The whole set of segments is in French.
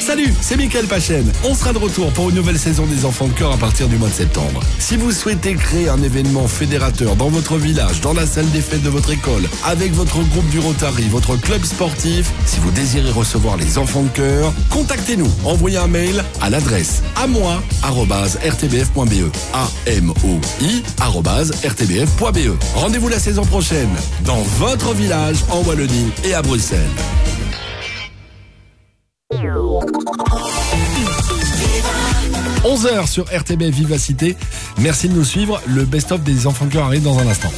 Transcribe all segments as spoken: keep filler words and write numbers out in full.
Salut, c'est Mickaël Pachen. On sera de retour pour une nouvelle saison des Enfants de Cœur à partir du mois de septembre. Si vous souhaitez créer un événement fédérateur dans votre village, dans la salle des fêtes de votre école, avec votre groupe du Rotary, votre club sportif, si vous désirez recevoir les Enfants de Cœur, contactez-nous. Envoyez un mail à l'adresse à moi arobase r t b f point b e. A M O I arobase r t b f point b e. Rendez-vous la saison prochaine dans votre village en Wallonie et à Bruxelles. onze heures sur R T B F Vivacité. Merci de nous suivre. Le best-of des Enfants de Cœur arrive dans un instant.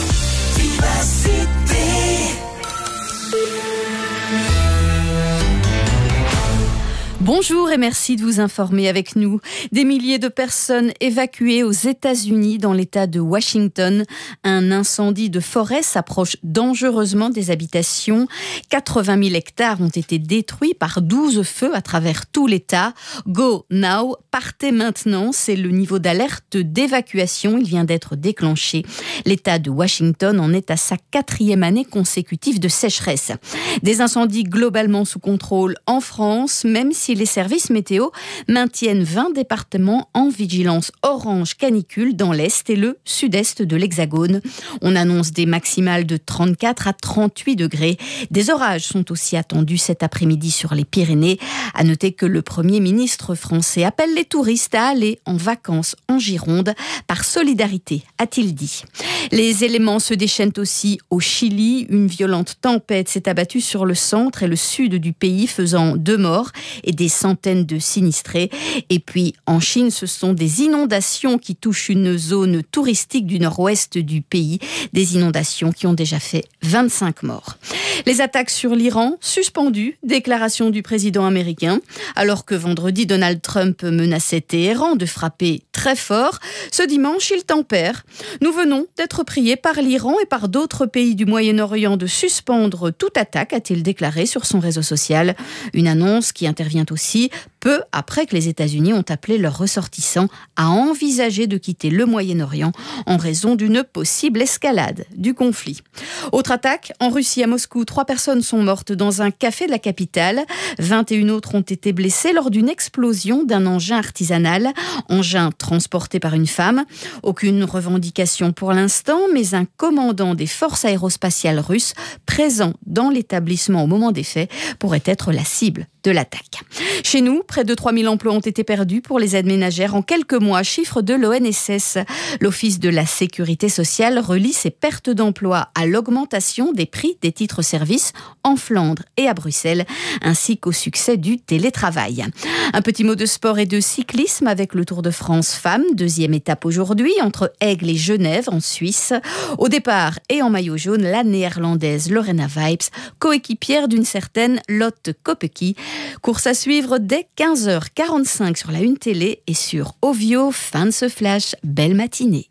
Bonjour et merci de vous informer avec nous. Des milliers de personnes évacuées aux États-Unis dans l'État de Washington. Un incendie de forêt s'approche dangereusement des habitations. quatre-vingt mille hectares ont été détruits par douze feux à travers tout l'État. Go now, partez maintenant, c'est le niveau d'alerte d'évacuation. Il vient d'être déclenché. L'État de Washington en est à sa quatrième année consécutive de sécheresse. Des incendies globalement sous contrôle en France, même si les services météo maintiennent vingt départements en vigilance orange canicule dans l'Est et le Sud-Est de l'Hexagone. On annonce des maximales de trente-quatre à trente-huit degrés. Des orages sont aussi attendus cet après-midi sur les Pyrénées. À noter que le Premier ministre français appelle les touristes à aller en vacances en Gironde par solidarité, a-t-il dit. Les éléments se déchaînent aussi au Chili. Une violente tempête s'est abattue sur le centre et le sud du pays, faisant deux morts et des centaines de sinistrés. Et puis en Chine, ce sont des inondations qui touchent une zone touristique du nord-ouest du pays. Des inondations qui ont déjà fait vingt-cinq morts. Les attaques sur l'Iran, suspendues. Déclaration du président américain. Alors que vendredi, Donald Trump menaçait Téhéran de frapper très fort, ce dimanche, il tempère. Nous venons d'être priés par l'Iran et par d'autres pays du Moyen-Orient de suspendre toute attaque, a-t-il déclaré sur son réseau social. Une annonce qui intervient aussi peu après que les États-Unis ont appelé leurs ressortissants à envisager de quitter le Moyen-Orient en raison d'une possible escalade du conflit. Autre attaque, en Russie, à Moscou, trois personnes sont mortes dans un café de la capitale. vingt et une autres ont été blessées lors d'une explosion d'un engin artisanal, engin transporté par une femme. Aucune revendication pour l'instant, mais un commandant des forces aérospatiales russes présent dans l'établissement au moment des faits pourrait être la cible de l'attaque. Chez nous, près de trois mille emplois ont été perdus pour les aides ménagères en quelques mois, chiffre de l'O N S S. L'Office de la Sécurité sociale relie ces pertes d'emplois à l'augmentation des prix des titres-services en Flandre et à Bruxelles, ainsi qu'au succès du télétravail. Un petit mot de sport et de cyclisme avec le Tour de France Femmes, deuxième étape aujourd'hui entre Aigle et Genève en Suisse. Au départ et en maillot jaune, la néerlandaise Lorena Vibes, coéquipière d'une certaine Lotte Kopecky. Course à suivre dès quinze heures quarante-cinq sur la Une Télé et sur Ovio. Fin de ce flash, belle matinée.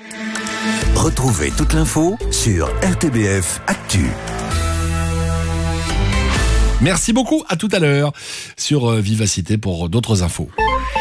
Retrouvez toute l'info sur R T B F Actu. Merci beaucoup, à tout à l'heure sur Vivacité pour d'autres infos.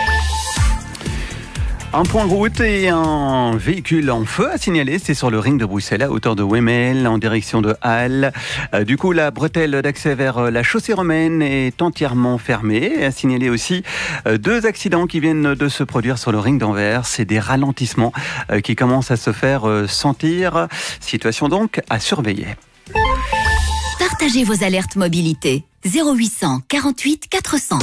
Un point route et un véhicule en feu à signaler, c'est sur le ring de Bruxelles à hauteur de Wemmel en direction de Halle. Euh, du coup, la bretelle d'accès vers la chaussée romaine est entièrement fermée. À signaler aussi euh, deux accidents qui viennent de se produire sur le ring d'Anvers. C'est des ralentissements euh, qui commencent à se faire euh, sentir. Situation donc à surveiller. Partagez vos alertes mobilité. zéro huit cent quarante-huit quatre cents.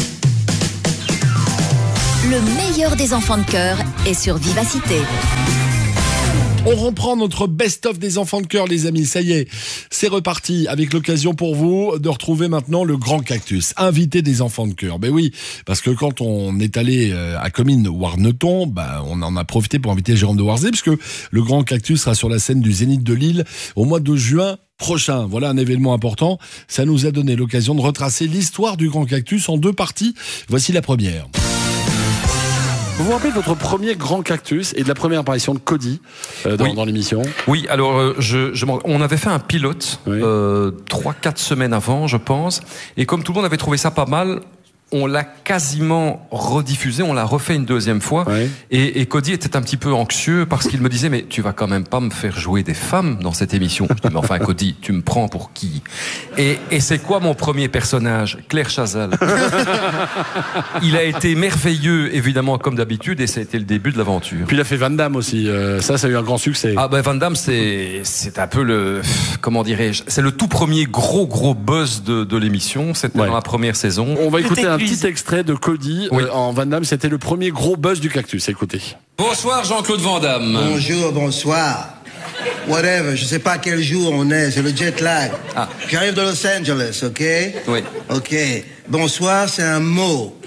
Le meilleur des enfants de cœur est sur Vivacité. On reprend notre best-of des Enfants de Cœur, les amis. Ça y est, c'est reparti avec l'occasion pour vous de retrouver maintenant le Grand Cactus, invité des Enfants de Cœur. Ben oui, parce que quand on est allé à Comines Warneton, ben on en a profité pour inviter Jérôme de Warzé, puisque le Grand Cactus sera sur la scène du Zénith de Lille au mois de juin prochain. Voilà un événement important. Ça nous a donné l'occasion de retracer l'histoire du Grand Cactus en deux parties. Voici la première. Vous vous rappelez de votre premier Grand Cactus et de la première apparition de Cody euh, dans, oui. dans l'émission? Oui, alors euh, je, je, on avait fait un pilote oui. euh, trois, quatre semaines avant, je pense. Et comme tout le monde avait trouvé ça pas mal, on l'a quasiment rediffusé, on l'a refait une deuxième fois. Ouais. Et, et Cody était un petit peu anxieux parce qu'il me disait, mais tu vas quand même pas me faire jouer des femmes dans cette émission. Je dis, mais enfin Cody, tu me prends pour qui? Et, et c'est quoi mon premier personnage? Claire Chazal. Il a été merveilleux, évidemment, comme d'habitude, et ça a été le début de l'aventure. Puis il a fait Van Damme aussi. Euh, ça, ça a eu un grand succès. Ah ben Van Damme, c'est c'est un peu le, comment dirais-je, c'est le tout premier gros gros buzz de, de l'émission. C'était Ouais. dans la première saison. On va écouter un petit extrait de Cody Oui. euh, en Van Damme. C'était le premier gros buzz du Cactus. Écoutez. Bonsoir Jean-Claude Van Damme. Bonjour, bonsoir. Whatever, je sais pas quel jour on est, c'est le jet lag. Ah. J'arrive de Los Angeles, ok? Oui. Ok. Bonsoir, c'est un mot.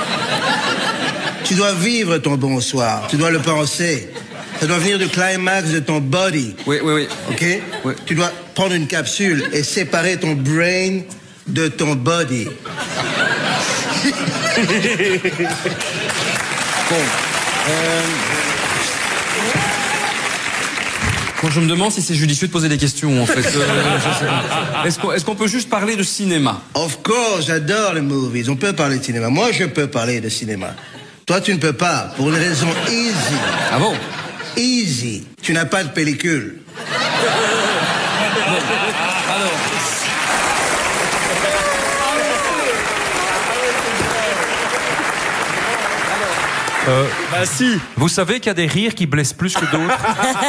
Tu dois vivre ton bonsoir, tu dois le penser. Ça doit venir du climax de ton body, Oui, oui, oui. ok? Oui. Tu dois prendre une capsule et séparer ton brain de ton body. Bon. Euh... Moi, je me demande si c'est judicieux de poser des questions, en fait. Euh, je sais pas. Est-ce qu'on est-ce qu'on peut juste parler de cinéma? Of course, j'adore les movies. On peut parler de cinéma. Moi, je peux parler de cinéma. Toi, tu ne peux pas, pour une raison easy. Ah bon? Easy. Tu n'as pas de pellicule. Euh, Bah si. vous savez qu'il y a des rires qui blessent plus que d'autres.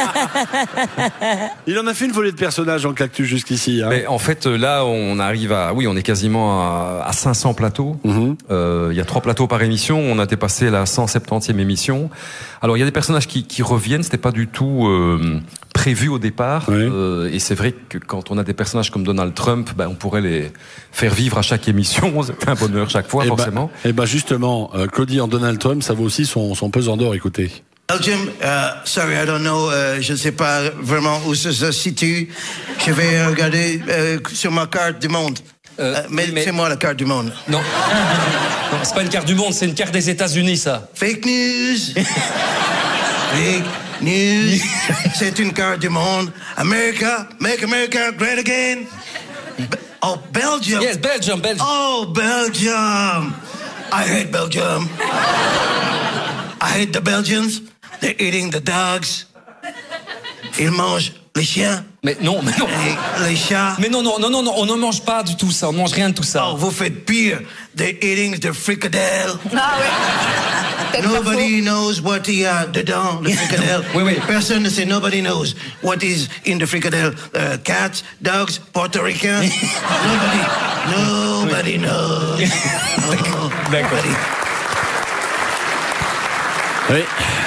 Il en a fait une volée de personnages en Cactus jusqu'ici. Hein. Mais en fait, là, on arrive à, oui, on est quasiment à, à cinq cents plateaux. Mhm. Euh, il y a trois plateaux par émission. On a dépassé la cent septantième émission. Alors, il y a des personnages qui, qui reviennent. C'était pas du tout euh, prévu au départ. Oui. Euh, et c'est vrai que quand on a des personnages comme Donald Trump, ben, on pourrait les faire vivre à chaque émission. C'est un bonheur chaque fois, Et bah, forcément. et bah justement, euh, Cody en Donald Trump, ça vaut aussi son, son pesant d'or. Écoutez. Belgium, uh, sorry, I don't know, euh, je ne sais pas vraiment où ça se situe. Je vais regarder euh, sur ma carte du monde. Euh, Euh, mais, oui, mais- c'est moi la carte du monde. Non. Non, c'est pas une carte du monde, c'est une carte des États-Unis, ça. Fake news. Fake news. C'est une carte du monde. America, make America great again. Be- oh, Belgium. Yes, Belgium, Belgium. Oh, Belgium. I hate Belgium. I hate the Belgians. They're eating the dogs. Ils mangent les chiens, Mais non, mais non. et les chats. Mais non, non, non, non, non, on ne mange pas du tout ça, on ne mange rien de tout ça. Oh, vous faites pire. They're eating the fricadelle. Ah oui. Nobody knows what il y a dedans, le fricadelle. Oui, oui. Personne ne sait, nobody knows what is in the fricadelle. Uh, cats, dogs, Puerto Rican. nobody, nobody knows. Oh, D'accord. nobody. Oui.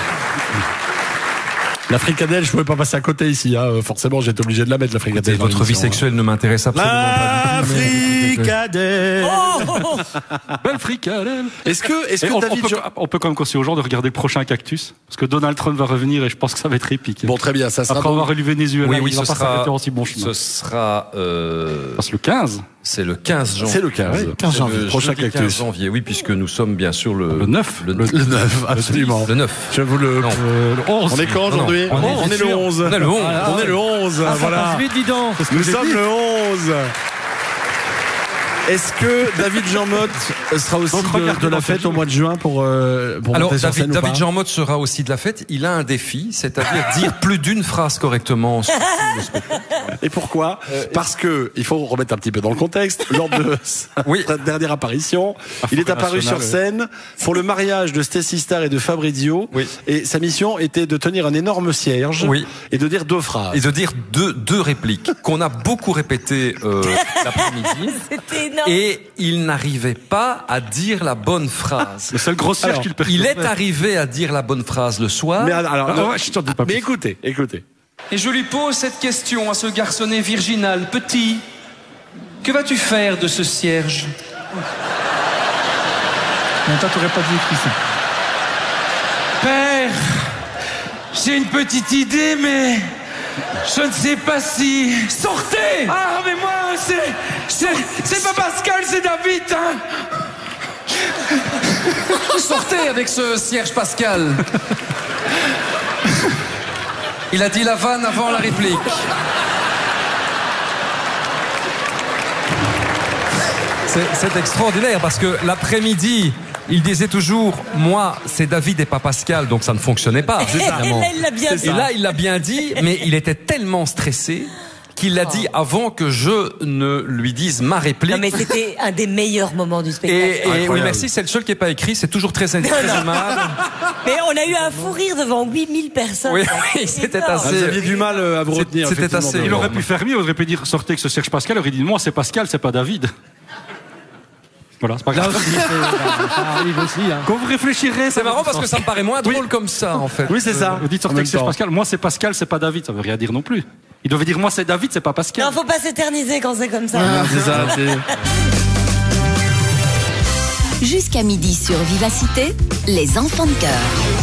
La fricadelle, je pouvais pas passer à côté ici. Hein. Forcément, j'étais obligé de la mettre, la fricadelle. dans Votre vie l'émission, hein. sexuelle ne m'intéresse absolument pas. La fricadelle. Oh Belle fricadelle. Est-ce que, est-ce Et que on, on David, peut, Jo- on peut quand même conseiller aux gens de regarder le prochain Cactus, parce que Donald Trump va revenir et je pense que ça va être épique. bon, très bien, ça sera Après donc- avoir élu Venezuela, Oui, oui, il va ce pas sera, s'arrêter en si bon chemin. ce sera, euh, Parce que le quinze, c'est le quinze janvier. C'est le quinze, C'est quinze janvier, le prochain jeudi Cactus. quinze janvier, oui, puisque nous sommes bien sûr le, le neuf, le, le, le neuf, absolument. le neuf. Je vous le. Non. euh, le onze. On est quand Non, non, aujourd'hui? on est- On est le sûr. onze. On est le onze. On est le onze. Ah, ça Voilà. passe vite, dis donc. C'est ce que Nous j'ai sommes dit. le onze. Est-ce que David Jean Motte sera aussi Donc, de, regardez de la dans fête quel au mois de juin pour, euh, pour Alors, monter sur David, scène ou David pas Jean Motte sera aussi de la fête. Il a un défi, c'est-à-dire dire plus d'une phrase correctement. sur le spectacle. Et pourquoi Parce que il faut remettre un petit peu dans le contexte. Lors de sa Oui. dernière apparition, il est apparu sur nationale, scène pour le mariage de Stacey Star et de Fabrizio. Oui. Et sa mission était de tenir un énorme cierge Oui. et de dire deux phrases. Et de dire deux, deux répliques qu'on a beaucoup répétées euh, l'après-midi. C'était énorme. Et il n'arrivait pas à dire la bonne phrase. Le seul gros siège Alors, qu'il perd. Il est arrivé à dire la bonne phrase le soir. Mais alors, Ah, non, ouais, je t'en dis pas mais plus. écoutez, écoutez. Et je lui pose cette question à ce garçonnet virginal. Petit, que vas-tu faire de ce cierge? Non, toi, t'aurais pas dit ici. Père, j'ai une petite idée, mais je ne sais pas si... Sortez! Ah, mais moi, c'est... C'est, c'est pas Pascal, c'est David, hein! Sortez avec ce cierge Pascal! Il a dit la vanne avant la réplique. C'est, c'est extraordinaire parce que l'après-midi, il disait toujours, moi, c'est David et pas Pascal, donc ça ne fonctionnait pas. Et là, il l'a bien dit. Et là, il l'a bien dit, mais il était tellement stressé qu'il l'a dit avant que je ne lui dise ma réplique. Non, mais c'était un des meilleurs moments du spectacle. Et, et oui, merci, c'est le seul qui n'est pas écrit, c'est toujours très, très aimable. Mais on a eu un fou rire devant huit mille personnes. Oui, oui, c'était assez. Ah, vous aviez du mal à vous retenir. C'était assez. Il aurait pu faire mieux, il aurait pu dire sortez que ce Serge Pascal, il aurait dit moi c'est Pascal, c'est pas David. Voilà, c'est pas grave. Là aussi, ça arrive aussi. Hein. Quand vous réfléchirez, c'est marrant parce que ça me paraît moins drôle oui. comme ça, en fait. Oui, c'est ça. Vous dites sortez que Serge Pascal, moi c'est Pascal, c'est pas David, ça veut rien dire non plus. Il devait dire moi c'est David, c'est pas Pascal. Non, faut pas s'éterniser quand c'est comme ça. Ah, c'est ça, c'est... Jusqu'à midi sur Vivacité, les enfants de cœur.